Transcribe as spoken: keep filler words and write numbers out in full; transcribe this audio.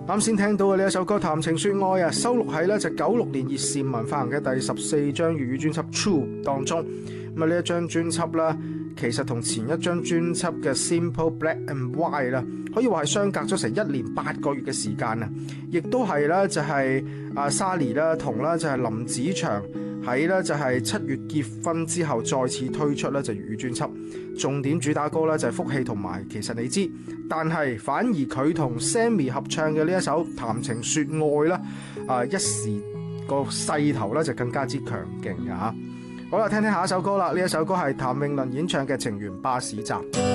啱先聽到嘅呢一首歌《談情說愛》啊，收錄喺咧就九六年葉倩文發行嘅第十四張粵語專輯《True》當中。咁啊呢一張專輯啦，其實同前一張專輯嘅《Simple Black and White》啦，可以話係相隔咗成一年八個月嘅時間啊！亦都係咧就係阿 Sally 啦同啦就係林子祥喺咧就係七月結婚之後再次推出咧就粵語專輯。重點主打歌咧就係《福氣》同埋《其實你知》，但係反而佢同 Sammy 合唱嘅呢一首《談情說愛》啦，啊一時個勢頭咧就更加之強勁嘅嚇。好啦，聽聽下一首歌啦，呢一首歌係譚詠麟演唱嘅《情緣巴士站》。